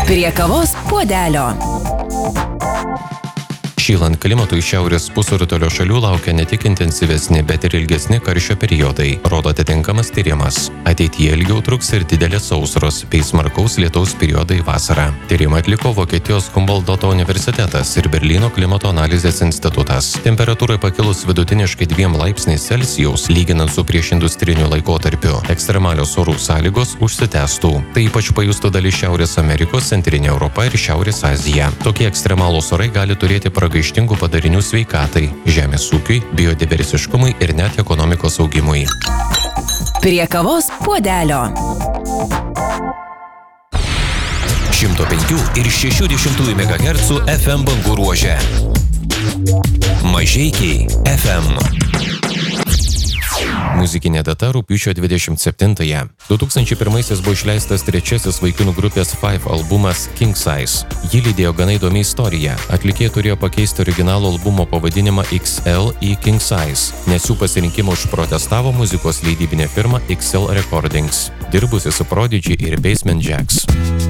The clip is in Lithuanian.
Prie kavos puodelio. Šylant klimatui šiaurės pusrutulio šalių laukia ne tik intensyvesni, bet ir ilgesni karščio periodai, rodo atitinkamas tyrimas. Ateityje ilgiau truks ir didelės sausros bei smarkaus lietaus periodai vasarą. Tyrimą atliko Vokietijos Humboldto universitetas ir Berlyno klimato analizės institutas. Temperatūrai pakilus vidutiniškai 2 laipsniais Celsijaus, lyginant su priešindustriniu laikotarpiu, ekstremalios orų sąlygos užsitęstų. Tai ypač pajustų dalis Šiaurės Amerikos, Centrinė Europa ir Šiaurės Azija. Tokie ekstremalūs orai gali turėti pragaištingų padarinių sveikatai, žemės ūkiui, biodiversiškumui ir net ekonomikos augimui. Prie kavos puodelio. 105 ir 60 MHz FM bangų ruože. Mažeikiai FM. Muzikinė data rugpjūčio 27-ąją. 2001-aisiais buvo išleistas trečiasis vaikinų grupės Five albumas King Size. Jį lydėjo gana įdomi istorija. Atlikėjai turėjo pakeisti originalų albumo pavadinimą XL į King Size, nes jų pasirinkimą užprotestavo muzikos leidybinė firma XL Recordings, dirbusi su Prodigy ir Basement Jaxx.